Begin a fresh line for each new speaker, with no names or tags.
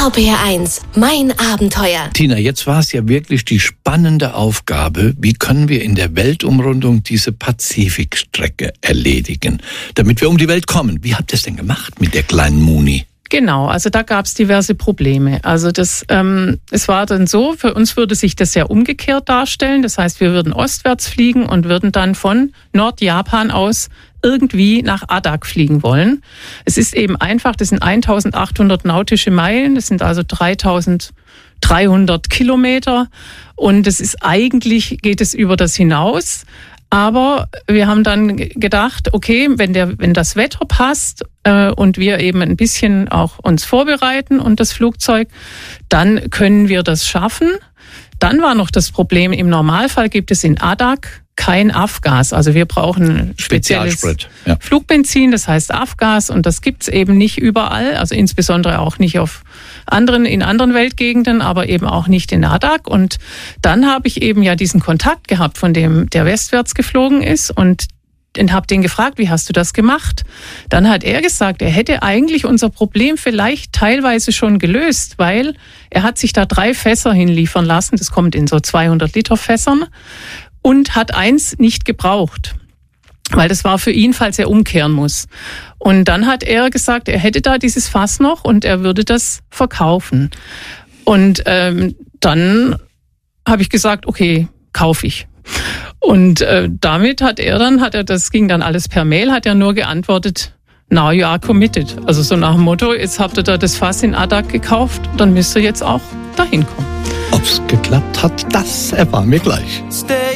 RPR1, mein Abenteuer.
Tina, jetzt war es ja wirklich die spannende Aufgabe, wie können wir in der Weltumrundung diese Pazifikstrecke erledigen, damit wir um die Welt kommen. Wie habt ihr es denn gemacht mit der kleinen Muni?
Genau, also da gab es diverse Probleme. Also es war dann so, für uns würde sich das ja umgekehrt darstellen. Das heißt, wir würden ostwärts fliegen und würden dann von Nordjapan aus irgendwie nach Adak fliegen wollen. Es ist eben einfach, das sind 1800 nautische Meilen, das sind also 3300 Kilometer und es ist eigentlich, geht es über das hinaus. Aber wir haben dann gedacht, okay, wenn das Wetter passt und wir eben ein bisschen auch uns vorbereiten und das Flugzeug, dann können wir das schaffen. Dann war noch das Problem, im Normalfall gibt es in Adak kein Afgas. Also wir brauchen spezielles Flugbenzin, das heißt Afgas, und das gibt's eben nicht überall, also insbesondere auch nicht in anderen Weltgegenden, aber eben auch nicht in Adak. Und dann habe ich eben ja diesen Kontakt gehabt, von dem der westwärts geflogen ist, und habe den gefragt, wie hast du das gemacht? Dann hat er gesagt, er hätte eigentlich unser Problem vielleicht teilweise schon gelöst, weil er hat sich da 3 Fässer hinliefern lassen, das kommt in so 200 Liter Fässern, und hat eins nicht gebraucht, weil das war für ihn, falls er umkehren muss. Und dann hat er gesagt, er hätte da dieses Fass noch und er würde das verkaufen. Und dann habe ich gesagt, okay, kaufe ich. Und damit das ging dann alles per Mail, hat er nur geantwortet, now you are committed. Also so nach dem Motto, jetzt habt ihr da das Fass in Adak gekauft, dann müsst ihr jetzt auch dahin kommen.
Ob's geklappt hat, das erfahren wir gleich.